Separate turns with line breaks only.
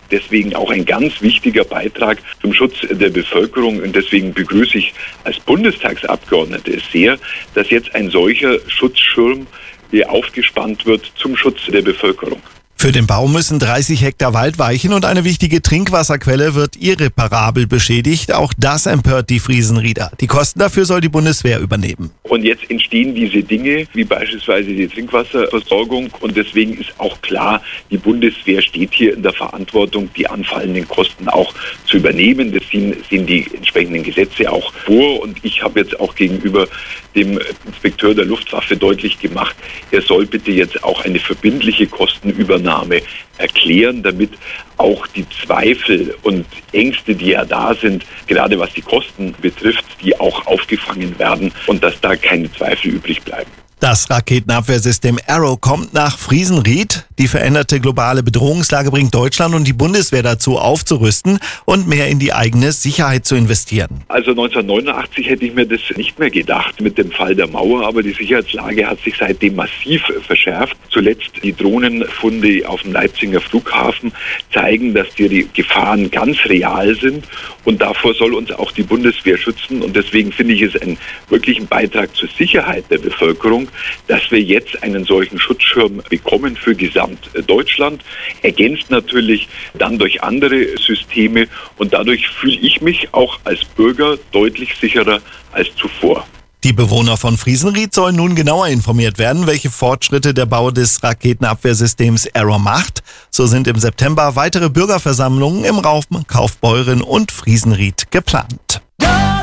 Deswegen auch ein ganz wichtiger Beitrag zum Schutz der Bevölkerung. Und deswegen begrüße ich als Bundestagsabgeordnete es sehr, dass jetzt ein solcher Schutzschirm aufgespannt wird zum Schutz der Bevölkerung.
Für den Bau müssen 30 Hektar Wald weichen und eine wichtige Trinkwasserquelle wird irreparabel beschädigt. Auch das empört die Friesenrieder. Die Kosten dafür soll die Bundeswehr übernehmen.
Und jetzt entstehen diese Dinge, wie beispielsweise die Trinkwasserversorgung. Und deswegen ist auch klar, die Bundeswehr steht hier in der Verantwortung, die anfallenden Kosten auch zu übernehmen. Das sehen die entsprechenden Gesetze auch vor. Und ich habe jetzt auch gegenüber dem Inspekteur der Luftwaffe deutlich gemacht, er soll bitte jetzt auch eine verbindliche Kostenübernahme erklären, damit auch die Zweifel und Ängste, die ja da sind, gerade was die Kosten betrifft, die auch aufgefangen werden und dass da keine Zweifel übrig bleiben.
Das Raketenabwehrsystem Arrow kommt nach Friesenried. Die veränderte globale Bedrohungslage bringt Deutschland und die Bundeswehr dazu, aufzurüsten und mehr in die eigene Sicherheit zu investieren.
Also 1989 hätte ich mir das nicht mehr gedacht mit dem Fall der Mauer, aber die Sicherheitslage hat sich seitdem massiv verschärft. Zuletzt die Drohnenfunde auf dem Leipziger Flughafen zeigen, dass die Gefahren ganz real sind und davor soll uns auch die Bundeswehr schützen. Und deswegen finde ich es einen wirklichen Beitrag zur Sicherheit der Bevölkerung, dass wir jetzt einen solchen Schutzschirm bekommen für Gesamtdeutschland, ergänzt natürlich dann durch andere Systeme und dadurch fühle ich mich auch als Bürger deutlich sicherer als zuvor.
Die Bewohner von Friesenried sollen nun genauer informiert werden, welche Fortschritte der Bau des Raketenabwehrsystems Arrow macht. So sind im September weitere Bürgerversammlungen im Raum Kaufbeuren und Friesenried geplant.